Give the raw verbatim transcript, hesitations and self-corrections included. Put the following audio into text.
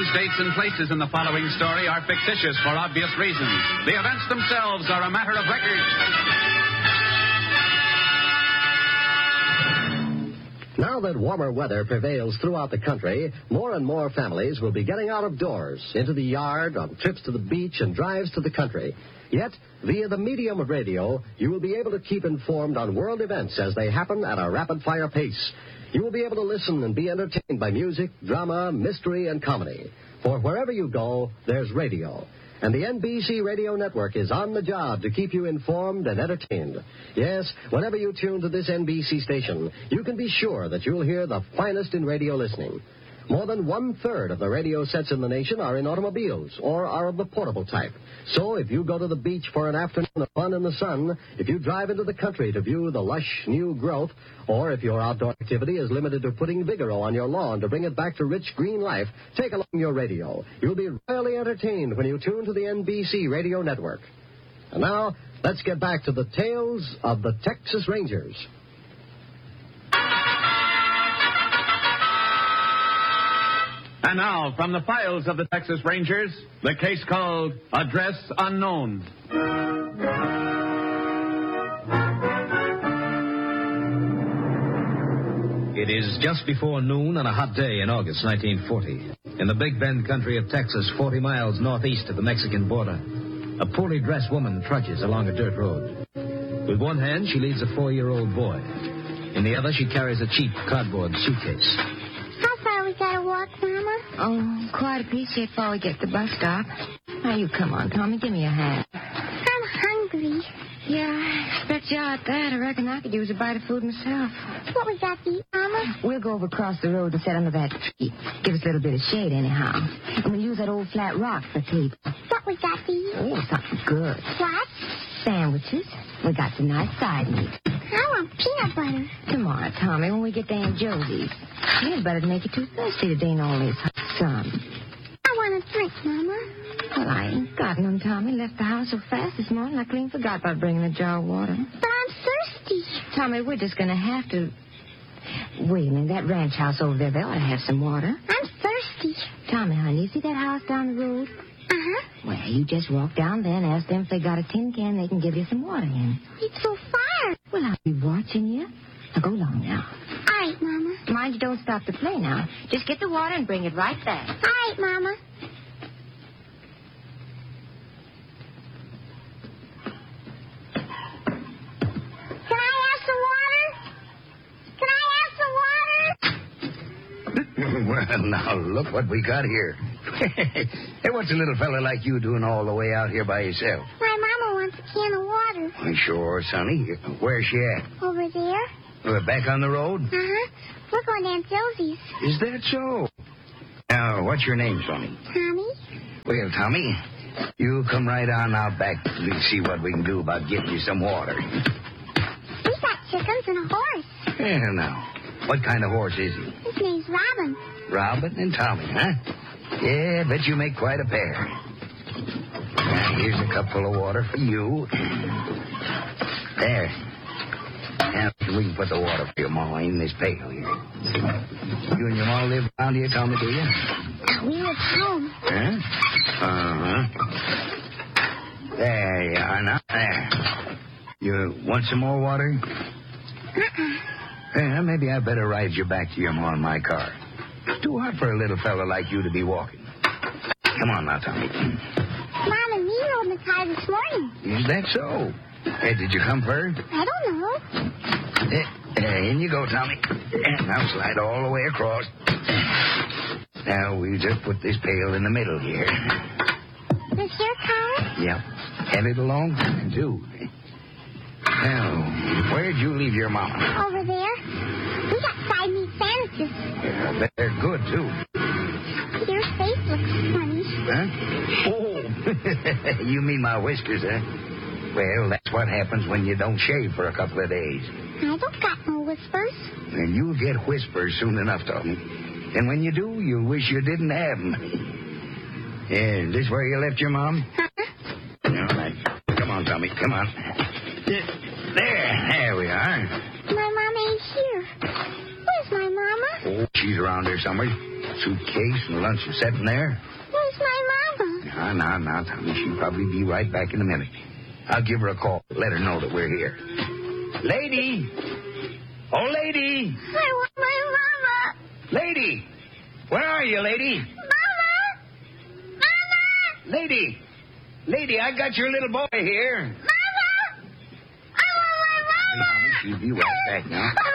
Names, dates, and places in the following story are fictitious for obvious reasons. The events themselves are a matter of record. Now that warmer weather prevails throughout the country, more and more families will be getting out of doors, into the yard, on trips to the beach, and drives to the country. Yet, via the medium of radio, you will be able to keep informed on world events as they happen at a rapid-fire pace. You will be able to listen and be entertained by music, drama, mystery, and comedy. For wherever you go, there's radio. And the N B C Radio Network is on the job to keep you informed and entertained. Yes, whenever you tune to this N B C station, you can be sure that you'll hear the finest in radio listening. More than one-third of the radio sets in the nation are in automobiles or are of the portable type. So if you go to the beach for an afternoon of fun in the sun, if you drive into the country to view the lush new growth, or if your outdoor activity is limited to putting Vigoro on your lawn to bring it back to rich green life, take along your radio. You'll be royally entertained when you tune to the N B C Radio Network. And now, let's get back to the tales of the Texas Rangers. And now, from the files of the Texas Rangers, the case called Address Unknown. It is just before noon on a hot day in August nineteen forty. In the Big Bend country of Texas, forty miles northeast of the Mexican border, a poorly dressed woman trudges along a dirt road. With one hand, she leads a four-year-old boy. In the other, she carries a cheap cardboard suitcase. We gotta walk, Mama? Oh, quite a piece yet before we get to the bus stop. Now, you come on, Tommy. Give me a hand. I'm hungry. Yeah, I expect you out that. I reckon I could use a bite of food myself. What we got to eat, Mama? We'll go over across the road and sit under that tree. Give us a little bit of shade, anyhow. And we'll use that old flat rock for table. What we got to eat? Oh, something good. What? Sandwiches. We got some nice side meat. I want peanut butter. Tomorrow, Tommy, when we get to Aunt Josie's. Peanut butter to make you too thirsty today in all this hot sun. I want a drink, Mama. Well, I ain't got none, Tommy. Left the house so fast this morning, I clean forgot about bringing a jar of water. But I'm thirsty. Tommy, we're just going to have to... Wait a minute, that ranch house over there, they ought to have some water. I'm thirsty. Tommy, honey, you see that house down the road? Uh-huh. Well, you just walk down there and ask them if they got a tin can they can give you some water in. It's so far. Well, I'll be watching you. Now, go along now. All right, Mama. Mind you don't stop to play now. Just get the water and bring it right back. All right, Mama. Can I have some water? Can I have some water? Well, now, look what we got here. Hey, what's a little fella like you doing all the way out here by yourself? My Mama wants a can of water. Well, sure, Sonny. Where's she at? Over there. We're back on the road? Uh-huh. We're going to Aunt Josie's. Is that so? Now, what's your name, Sonny? Tommy? Well, Tommy, you come right on out back. We'll see what we can do about getting you some water. We got chickens and a horse. Yeah, now. What kind of horse is he? His name's Robin. Robin and Tommy, huh? Yeah, bet you make quite a pair. Now, here's a cup full of water for you. There. Now, we can put the water for your ma in this pail here. You and your ma live around here, Tommy, do you? We live home. Huh? Uh-huh. There you are now. There. You want some more water? Uh-uh. Yeah, maybe I better ride you back to your ma in my car. It's too hot for a little fella like you to be walking. Come on now, Tommy. Mom and me rode in the car this morning. Is that so? Hey, did you come first? I don't know. Eh, eh, in you go, Tommy. Eh, now slide all the way across. Now, we just put this pail in the middle here. This your car? Yep. Have it along time, too. Now, where'd you leave your mama? Over there. We got side meat sandwiches. Yeah, they're good, too. Your face looks funny. Huh? Oh, you mean my whiskers, huh? Well, that's what happens when you don't shave for a couple of days. I don't got no whispers. And you'll get whispers soon enough, Tommy. And when you do, you'll wish you didn't have them. Yeah, this where you left your mom? Huh? All right. Come on, Tommy. Come on. There. There we are. My mama ain't here. Where's my mama? Oh, she's around here somewhere. suitcase and lunch is sitting there. Where's my mama? No, no, no, Tommy. She'll probably be right back in a minute. I'll give her a call. Let her know that we're here. Lady! Oh, lady! I want my mama. Lady! Where are you, lady? Mama! Mama! Lady! Lady, I got your little boy here. Mama! I want my mama. Tommy, she'll be right back now.